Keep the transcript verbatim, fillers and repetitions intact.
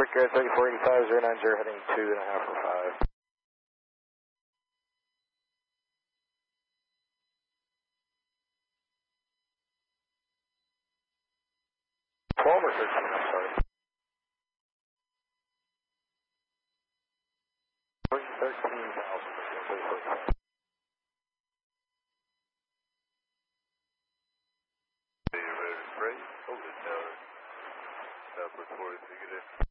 Brickyard thirty-four eighty-five, zero nine zero, heading two and a half for five. twelve or thirteen, I'm sorry. thirteen thousand. Are you ready to spray? Hold it down. Southwest forty-three, good day.